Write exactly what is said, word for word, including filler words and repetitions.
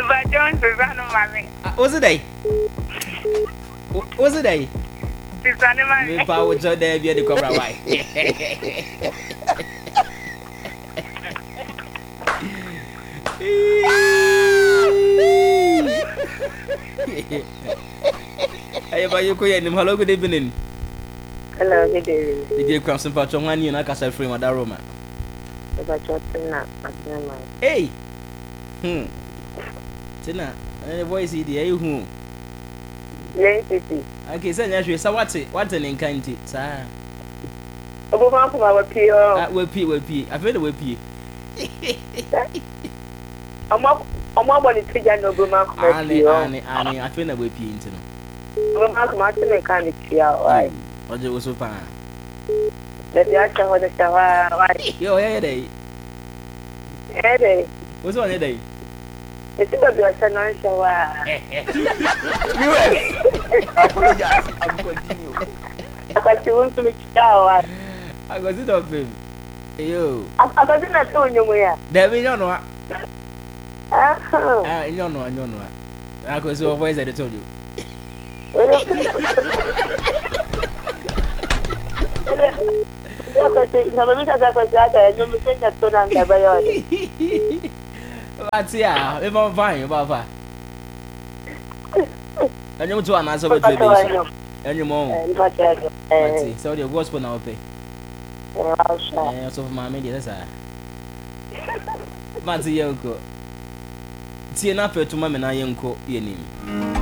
But John Susanna Mammy. Was it day? Was it day? Susanna Mammy. Me power to there be the cobra why. Hey, but you could hello, good evening. Hello, good evening. The game comes in Patron one year, and I can say free my Daroma. Hey, hmm, Tina, any voice idea, you who? Yes, it Okay, send you so what's it? What's an encounter, sir? Over from our P O. I will pee, will pee. I feel the way pee. I'm up. I'm up on the tree and no Bruma. Annie, Annie, Annie, I feel the way pee into them. Bruma Martin and candy tree out. Why? Or there was so fine. Let the actor on the shower. Why? Yo, hey, day. Hey, day. What's on your day? It's going to be a sun shower. I apologize. I'm continuing. I got you want to make shower. I got it of him. Yo, I got it at doing you. there we don't know. Ah, Ah, you don't know, you don't know. I could see your voice that I told you. What's here? If I'm fine, Baba. And you to answer what you do. And your mom. So the gospel now pay. And so for my media, that's a Matty Yoko. See enough to Mamma and I uncle, Yenim.